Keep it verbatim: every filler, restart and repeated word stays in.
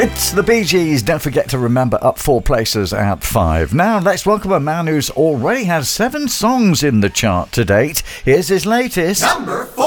It's the Bee Gees, Don't Forget to Remember, up four places at five. Now let's welcome a man who's already had seven songs in the chart to date. Here's his latest. Number four.